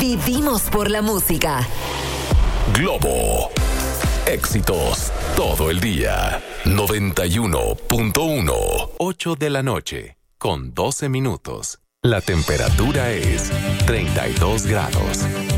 Vivimos por la música. Globo. Éxitos todo el día. 91.1. 8 de la noche, con 12 minutos. La temperatura es 32 grados.